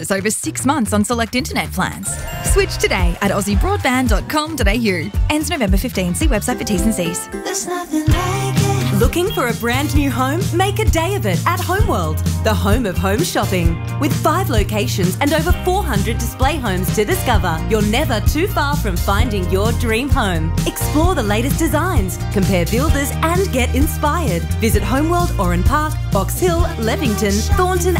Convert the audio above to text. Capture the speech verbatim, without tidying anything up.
It's over six months on select internet plans. Switch today at aussie broadband dot com dot a u. Ends November fifteenth. See website for T's and C's. There's nothing like it. Looking for a brand new home? Make a day of it at Homeworld, the home of home shopping. With five locations and over four hundred display homes to discover, you're never too far from finding your dream home. Explore the latest designs, compare builders and get inspired. Visit Homeworld Oran Park, Box Hill, Levington, Thornton